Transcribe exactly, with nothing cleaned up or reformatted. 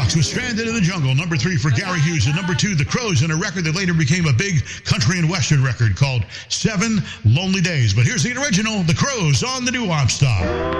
Fox with Stranded in the Jungle. Number three for Gary Hughes. And number two, The Crows, and a record that later became a big country and western record called Seven Lonely Days. But here's the original, The Crows on the Doo-Wop Stop.